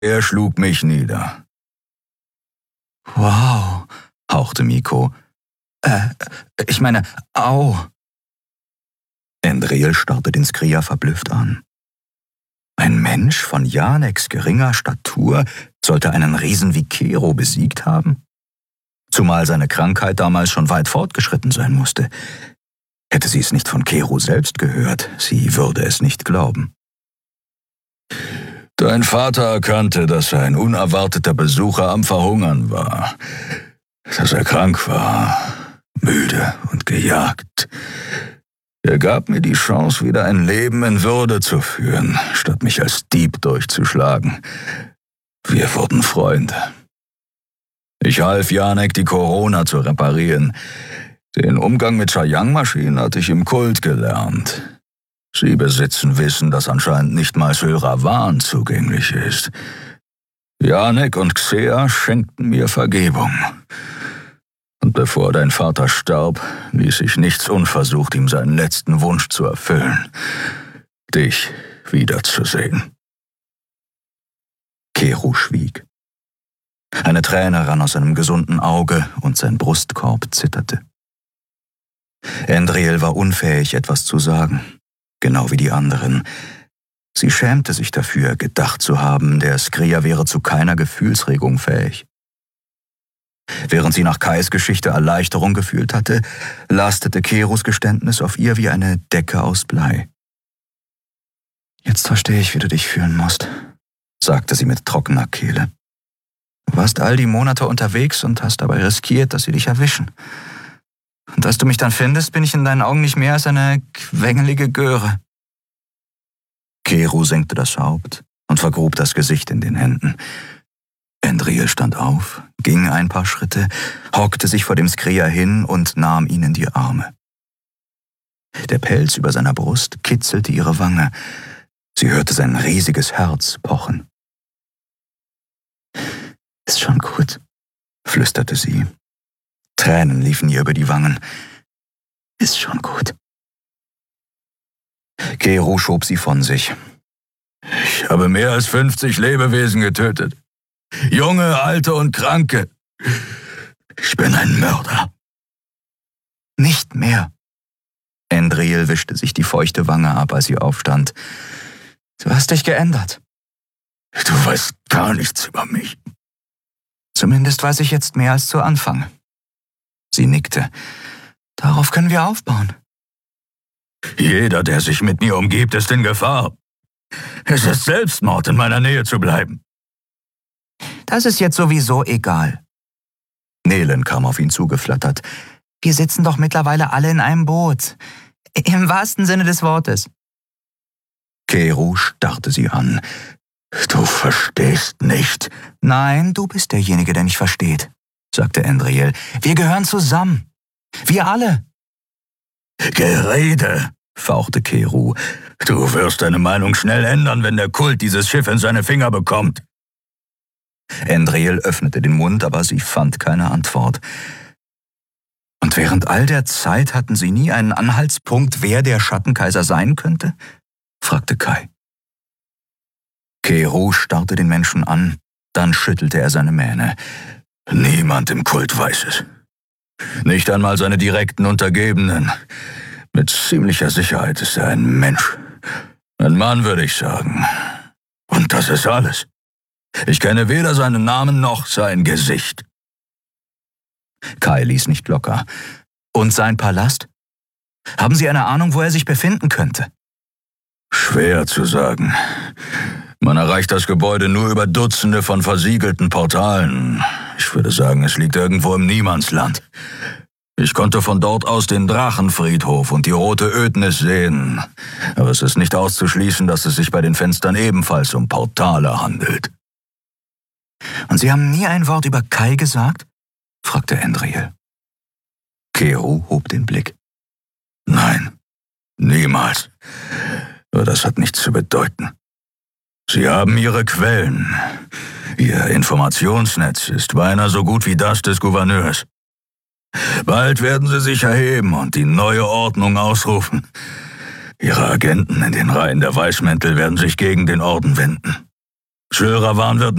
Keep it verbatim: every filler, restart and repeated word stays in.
Er schlug mich nieder. Wow, hauchte Mikko. Äh, ich meine, au. Endril starrte den Skria verblüfft an. Ein Mensch von Janeks geringer Statur sollte einen Riesen wie Kero besiegt haben? Zumal seine Krankheit damals schon weit fortgeschritten sein musste. Hätte sie es nicht von Kero selbst gehört, sie würde es nicht glauben. Dein Vater erkannte, dass er ein unerwarteter Besucher am Verhungern war, dass er krank war, müde und gejagt. Er gab mir die Chance, wieder ein Leben in Würde zu führen, statt mich als Dieb durchzuschlagen. Wir wurden Freunde. Ich half Janek, die Corona zu reparieren. Den Umgang mit Shayang-Maschinen hatte ich im Kult gelernt. Sie besitzen Wissen, das anscheinend nicht mal Sylravan zugänglich ist. Janek und Xea schenkten mir Vergebung. Und bevor dein Vater starb, ließ ich nichts unversucht, ihm seinen letzten Wunsch zu erfüllen, dich wiederzusehen. Kero schwieg. Eine Träne rann aus seinem gesunden Auge und sein Brustkorb zitterte. Endril war unfähig, etwas zu sagen, genau wie die anderen. Sie schämte sich dafür, gedacht zu haben, der Skria wäre zu keiner Gefühlsregung fähig. Während sie nach Kais Geschichte Erleichterung gefühlt hatte, lastete Keros Geständnis auf ihr wie eine Decke aus Blei. »Jetzt verstehe ich, wie du dich fühlen musst«, sagte sie mit trockener Kehle. »Du warst all die Monate unterwegs und hast dabei riskiert, dass sie dich erwischen. Und als du mich dann findest, bin ich in deinen Augen nicht mehr als eine quengelige Göre.« Kero senkte das Haupt und vergrub das Gesicht in den Händen. Endril stand auf, ging ein paar Schritte, hockte sich vor dem Skria hin und nahm ihn in die Arme. Der Pelz über seiner Brust kitzelte ihre Wange. Sie hörte sein riesiges Herz pochen. »Ist schon gut«, flüsterte sie. Tränen liefen ihr über die Wangen. »Ist schon gut.« Kero schob sie von sich. »Ich habe mehr als fünfzig Lebewesen getötet. Junge, alte und kranke. Ich bin ein Mörder.« »Nicht mehr.« Endril wischte sich die feuchte Wange ab, als sie aufstand. »Du hast dich geändert.« »Du weißt gar nichts über mich.« »Zumindest weiß ich jetzt mehr als zu Anfang.« Sie nickte. »Darauf können wir aufbauen.« »Jeder, der sich mit mir umgibt, ist in Gefahr. Es ist Selbstmord, in meiner Nähe zu bleiben.« »Das ist jetzt sowieso egal.« Nelen kam auf ihn zugeflattert. »Wir sitzen doch mittlerweile alle in einem Boot. Im wahrsten Sinne des Wortes.« Kero starrte sie an. »Du verstehst nicht.« »Nein, du bist derjenige, der nicht versteht«, sagte Endril. »Wir gehören zusammen. Wir alle.« »Gerede«, fauchte Kero. »Du wirst deine Meinung schnell ändern, wenn der Kult dieses Schiff in seine Finger bekommt.« Endril öffnete den Mund, aber sie fand keine Antwort. Und während all der Zeit hatten sie nie einen Anhaltspunkt, wer der Schattenkaiser sein könnte? Fragte Kai. Kero starrte den Menschen an, dann schüttelte er seine Mähne. »Niemand im Kult weiß es. Nicht einmal seine direkten Untergebenen. Mit ziemlicher Sicherheit ist er ein Mensch. Ein Mann, würde ich sagen. Und das ist alles. Ich kenne weder seinen Namen noch sein Gesicht.« Kai ließ nicht locker. »Und sein Palast? Haben Sie eine Ahnung, wo er sich befinden könnte?« »Schwer zu sagen. Man erreicht das Gebäude nur über Dutzende von versiegelten Portalen. Ich würde sagen, es liegt irgendwo im Niemandsland. Ich konnte von dort aus den Drachenfriedhof und die Rote Ödnis sehen. Aber es ist nicht auszuschließen, dass es sich bei den Fenstern ebenfalls um Portale handelt.« »Und Sie haben nie ein Wort über Kai gesagt?« fragte Endril. Kero hob den Blick. »Nein, niemals. Aber das hat nichts zu bedeuten. Sie haben ihre Quellen. Ihr Informationsnetz ist beinahe so gut wie das des Gouverneurs. Bald werden sie sich erheben und die neue Ordnung ausrufen. Ihre Agenten in den Reihen der Weißmäntel werden sich gegen den Orden wenden. Schwerer Wahn wird